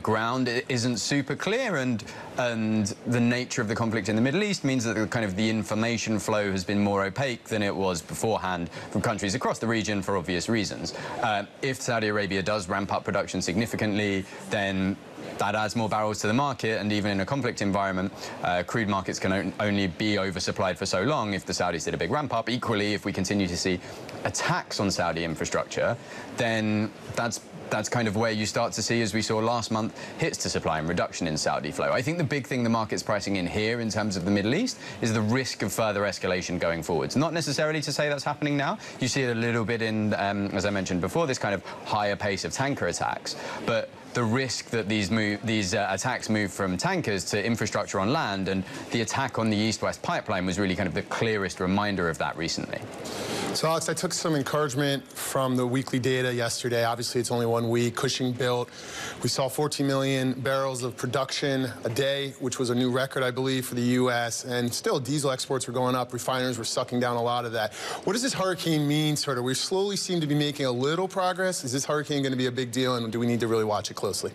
ground isn't super clear, and the nature of the conflict in the Middle East means that the information flow has been more opaque than it was beforehand from countries across the region for obvious reasons. If Saudi Arabia does ramp up production significantly, then that adds more barrels to the market, and even in a conflict environment, crude markets can only be oversupplied for so long if the Saudis did a big ramp-up. Equally, if we continue to see attacks on Saudi infrastructure, then that's kind of where you start to see, as we saw last month, hits to supply and reduction in Saudi flow. I think the big thing the market's pricing in here in terms of the Middle East is the risk of further escalation going forwards. Not necessarily to say that's happening now. You see it a little bit in, as I mentioned before, this kind of higher pace of tanker attacks. But the risk that these attacks move from tankers to infrastructure on land, and the attack on the East-West pipeline was really kind of the clearest reminder of that recently. So, Alex, I took some encouragement from the weekly data yesterday. Obviously, it's only 1 week. Cushing built. We saw 14 million barrels of production a day, which was a new record, I believe, for the U.S. And still, diesel exports were going up. Refiners were sucking down a lot of that. What does this hurricane mean, sort of? We slowly seem to be making a little progress. Is this hurricane going to be a big deal, and do we need to really watch it closely?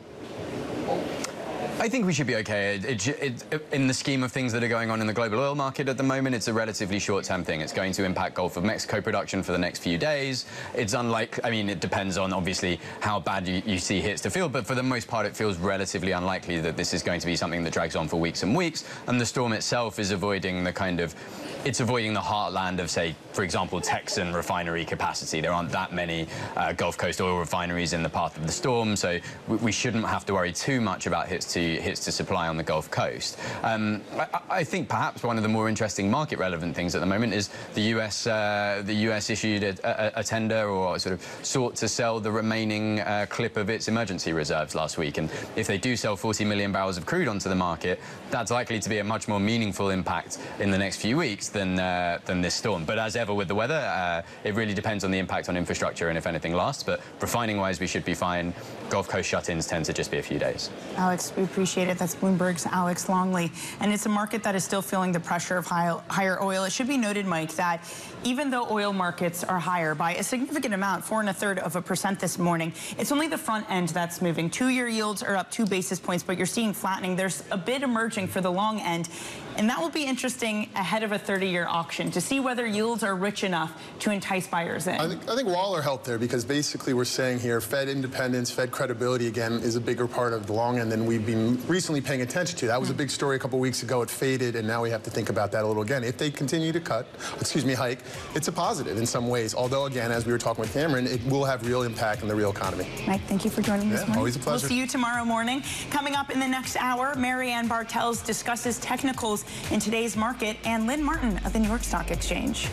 I think we should be okay. In the scheme of things that are going on in the global oil market at the moment, it's a relatively short-term thing. It's going to impact Gulf of Mexico production for the next few days. It's unlikely, I mean, it depends on, obviously, how bad you see hits to field, but for the most part, it feels relatively unlikely that this is going to be something that drags on for weeks and weeks, and the storm itself is avoiding it's avoiding the heartland of, say, for example, Texan refinery capacity. There aren't that many Gulf Coast oil refineries in the path of the storm, so we shouldn't have to worry too much about hits to supply on the Gulf Coast. I think perhaps one of the more interesting market-relevant things at the moment is the US issued a tender, or sort of sought to sell the remaining clip of its emergency reserves last week. And if they do sell 40 million barrels of crude onto the market, that's likely to be a much more meaningful impact in the next few weeks than this storm. But as ever with the weather, it really depends on the impact on infrastructure and if anything lasts. But refining-wise, we should be fine. Gulf Coast shut-ins tend to just be a few days. Alex, we appreciate it. That's Bloomberg's Alex Longley. And it's a market that is still feeling the pressure of higher oil. It should be noted, Mike, that even though oil markets are higher by a significant amount, 4 1/3% this morning, it's only the front end that's moving. 2-year yields are up 2 basis points, but you're seeing flattening. There's a bid emerging for the long end. And that will be interesting ahead of a 30-year auction to see whether yields are rich enough to entice buyers in. I think Waller helped there, because basically we're saying here Fed independence, Fed credibility, again, is a bigger part of the long end than we've been recently paying attention to. That was a big story a couple weeks ago. It faded, and now we have to think about that a little again. If they continue to hike, it's a positive in some ways. Although, again, as we were talking with Cameron, it will have real impact on the real economy. Mike, thank you for joining us. Always a pleasure. We'll see you tomorrow morning. Coming up in the next hour, Marianne Bartels discusses technicals in today's market, and Lynn Martin of the New York Stock Exchange.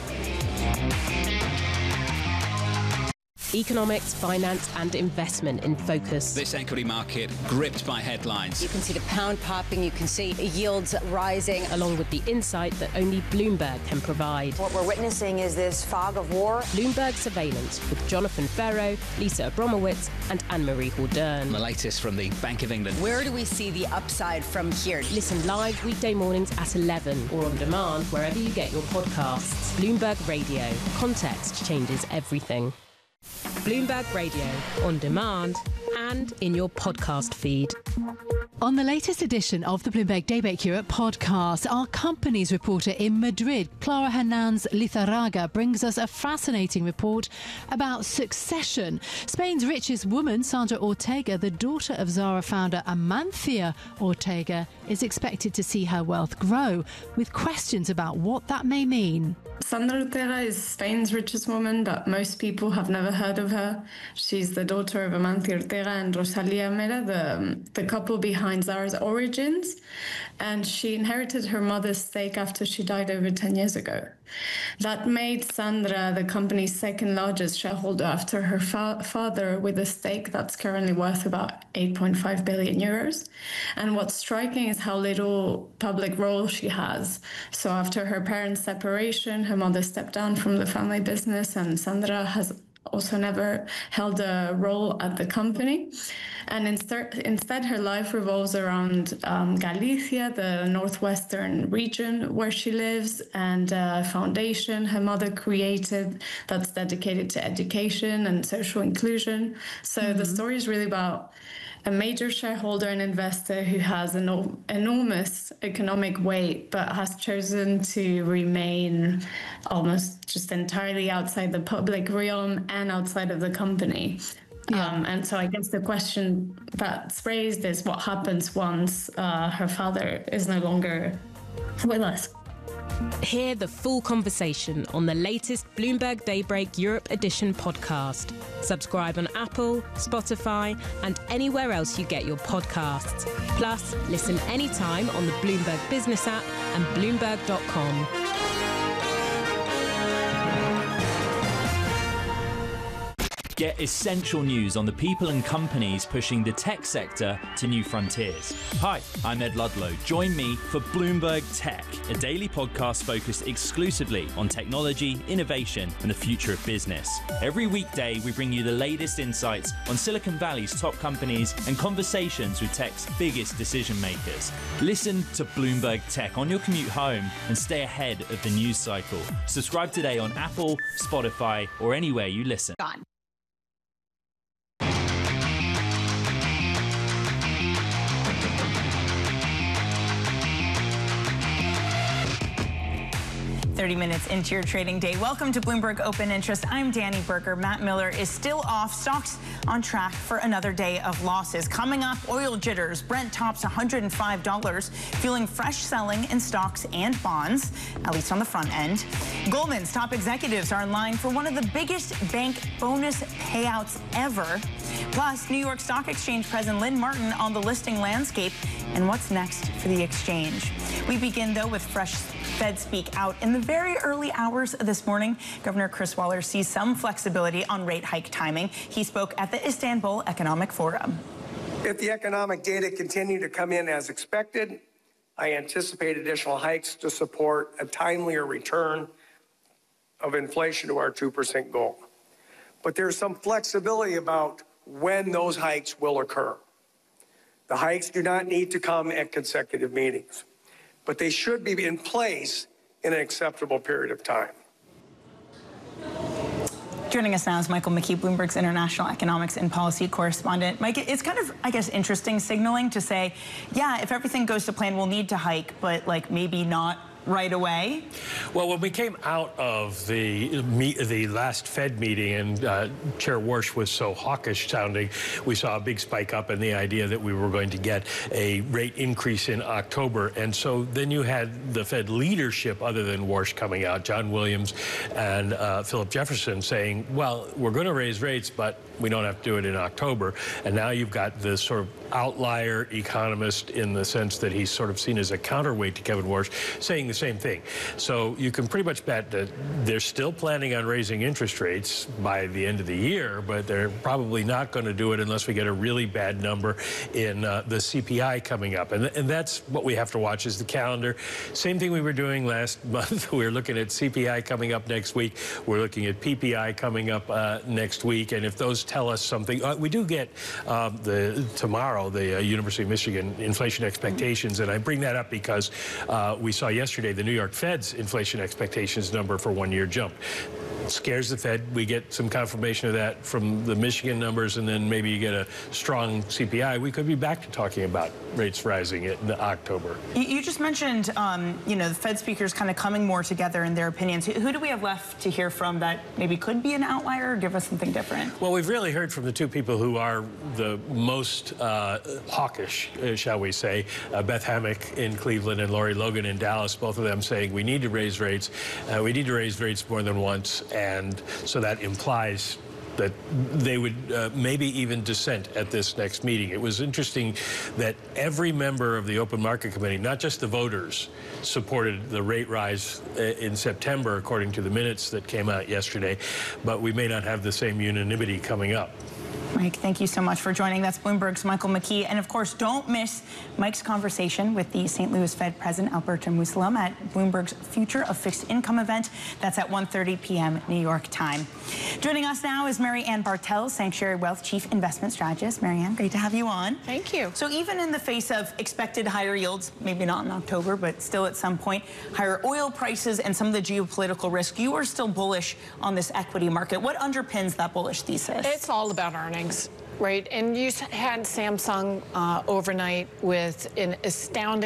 Economics, finance and investment in focus. This equity market gripped by headlines. You can see the pound popping, you can see yields rising. Along with the insight that only Bloomberg can provide. What we're witnessing is this fog of war. Bloomberg Surveillance with Jonathan Ferro, Lisa Abramowitz and Anne-Marie Haldern. The latest from the Bank of England. Where do we see the upside from here? Listen live weekday mornings at 11 or on demand wherever you get your podcasts. Bloomberg Radio. Context changes everything. Bloomberg Radio, on demand and in your podcast feed. On the latest edition of the Bloomberg Daybreak Europe podcast, our company's reporter in Madrid, Clara Hernandez Lizarraga, brings us a fascinating report about succession. Spain's richest woman, Sandra Ortega, the daughter of Zara founder Amancio Ortega, is expected to see her wealth grow, with questions about what that may mean. Sandra Ortega is Spain's richest woman, but most people have never heard of her. She's the daughter of Amancio Ortega and Rosalía Mera, the couple behind Zara's origins, and she inherited her mother's stake after she died over 10 years ago. That made Sandra the company's second largest shareholder after her father, with a stake that's currently worth about 8.5 billion euros. And what's striking is how little public role she has. So after her parents' separation, her mother stepped down from the family business, and Sandra has also never held a role at the company. And instead her life revolves around Galicia, the northwestern region where she lives, and a foundation her mother created that's dedicated to education and social inclusion. So the story is really about a major shareholder and investor who has an enormous economic weight, but has chosen to remain almost just entirely outside the public realm and outside of the company. And so I guess the question that's raised is what happens once her father is no longer with us. Hear the full conversation on the latest Bloomberg Daybreak Europe Edition podcast. Subscribe on Apple, Spotify, and anywhere else you get your podcasts. Plus, listen anytime on the Bloomberg Business app and Bloomberg.com. Get essential news on the people and companies pushing the tech sector to new frontiers. Hi, I'm Ed Ludlow. Join me for Bloomberg Tech, a daily podcast focused exclusively on technology, innovation, and the future of business. Every weekday, we bring you the latest insights on Silicon Valley's top companies and conversations with tech's biggest decision makers. Listen to Bloomberg Tech on your commute home and stay ahead of the news cycle. Subscribe today on Apple, Spotify, or anywhere you listen. 30 minutes into your trading day. Welcome to Bloomberg Open Interest. I'm Danny Berger. Matt Miller is still off. Stocks on track for another day of losses. Coming up, oil jitters. Brent tops $105, fueling fresh selling in stocks and bonds, at least on the front end. Goldman's top executives are in line for one of the biggest bank bonus payouts ever. Plus, New York Stock Exchange President Lynn Martin on the listing landscape and what's next for the exchange. We begin, though, with fresh Fed speak out in the very early hours of this morning. Governor Chris Waller sees some flexibility on rate hike timing. He spoke at the Istanbul Economic Forum. If the economic data continue to come in as expected, I anticipate additional hikes to support a timelier return of inflation to our 2% goal. But there's some flexibility about when those hikes will occur. The hikes do not need to come at consecutive meetings, but they should be in place in an acceptable period of time. Joining us now is Michael McKee, Bloomberg's international economics and policy correspondent. Mike, it's kind of, I guess, interesting signaling to say, yeah, if everything goes to plan, we'll need to hike, but like maybe not right away? Well, when we came out of the last Fed meeting and Chair Warsh was so hawkish sounding, we saw a big spike up in the idea that we were going to get a rate increase in October. And so then you had the Fed leadership, other than Warsh, coming out, John Williams and Philip Jefferson, saying, well, we're going to raise rates, but we don't have to do it in October. And now you've got this sort of outlier economist, in the sense that he's sort of seen as a counterweight to Kevin Warsh, saying the same thing. So you can pretty much bet that they're still planning on raising interest rates by the end of the year, but they're probably not going to do it unless we get a really bad number in the CPI coming up. And that's what we have to watch, is the calendar. Same thing we were doing last month. We were looking at CPI coming up next week. We're looking at PPI coming up next week. And if those tell us something, we do get tomorrow the University of Michigan inflation expectations. And I bring that up because we saw yesterday the New York Fed's inflation expectations number for 1 year jump. Scares the Fed. We get some confirmation of that from the Michigan numbers, and then maybe you get a strong CPI. We could be back to talking about rates rising in October. You just mentioned, the Fed speakers kind of coming more together in their opinions. Who do we have left to hear from that maybe could be an outlier or give us something different? Well, we've really heard from the two people who are the most hawkish, shall we say, Beth Hammack in Cleveland and Lori Logan in Dallas, both of them saying we need to raise rates. We need to raise rates more than once. And so that implies that they would maybe even dissent at this next meeting. It was interesting that every member of the Open Market Committee, not just the voters, supported the rate rise in September, according to the minutes that came out yesterday, but we may not have the same unanimity coming up. Mike, thank you so much for joining. That's Bloomberg's Michael McKee. And of course, don't miss Mike's conversation with the St. Louis Fed President Alberto Musalem at Bloomberg's Future of Fixed Income event. That's at 1:30 p.m. New York time. Joining us now is Mary Ann Bartels, Sanctuary Wealth Chief Investment Strategist. Mary Ann, great to have you on. Thank you. So even in the face of expected higher yields, maybe not in October, but still at some point, higher oil prices and some of the geopolitical risk, you are still bullish on this equity market. What underpins that bullish thesis? It's all about earnings. Right, and you had Samsung overnight with an astounding